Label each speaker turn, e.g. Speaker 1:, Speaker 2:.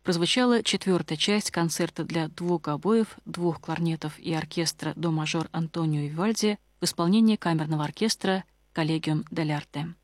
Speaker 1: прозвучала четвертая часть концерта для двух гобоев, двух кларнетов и оркестра до-мажор Антонио Вивальди в исполнении камерного оркестра «Коллегиум дель Арте».